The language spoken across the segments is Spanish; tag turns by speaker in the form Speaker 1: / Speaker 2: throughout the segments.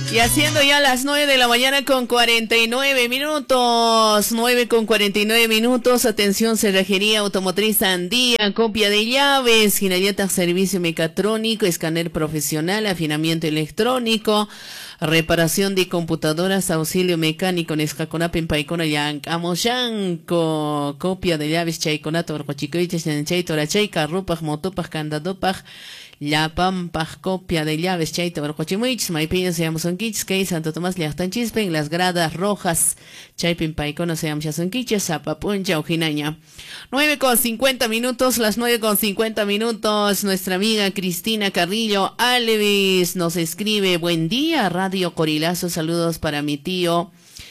Speaker 1: Y haciendo ya las 9 de la mañana con 49 minutos. 9 con 49 minutos. Atención, Cerrajería Automotriz Andía. Copia de llaves. Ginayata Servicio Mecatrónico. Escáner profesional. Afinamiento electrónico. Reparación de computadoras. Auxilio mecánico. Nescaconapen Paicona Amoyanco. Copia de llaves. Chaiconato. Orcochicoiches. Chay Torachay. Carrupaj. Motopaj. Candadopaj. La Pampaj, copia de llaves, Chaito, Barcochimuich, Maipillas, seamos un kich, que Santo Tomás, Liachtan Chispen, las gradas rojas, Chaipin Paicona, seamos un kich, Zapapuncha, Ojinaña. 9:50 minutos, las 9:50 minutos, nuestra amiga Cristina Carrillo Alevis nos escribe, buen día, Radio Corilazo, saludos para mi tío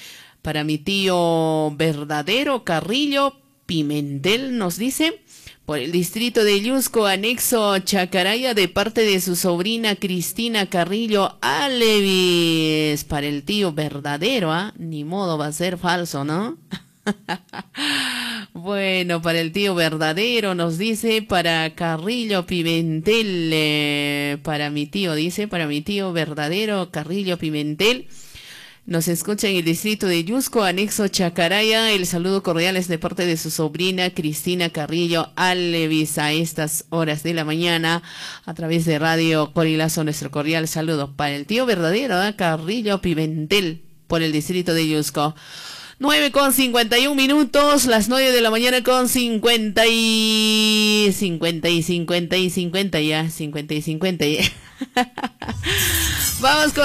Speaker 1: verdadero Carrillo Pimentel, nos dice. Por el distrito de Yusco, anexo Chacaraya, de parte de su sobrina Cristina Carrillo Alevis. Para el tío verdadero, ¿ah? Ni modo, va a ser falso, ¿no? Bueno, para el tío verdadero nos dice, para Carrillo Pimentel, para mi tío, dice, para mi tío verdadero Carrillo Pimentel. Nos escucha en el distrito de Yusco, anexo Chacaraya. El saludo cordial es de parte de su sobrina Cristina Carrillo Alevis a estas horas de la mañana a través de Radio Corilazo. Nuestro cordial saludo para el tío verdadero, Carrillo Pimentel, por el distrito de Yusco. 9:51 minutos, las 9 de la mañana con 50 y 50 ya. Vamos con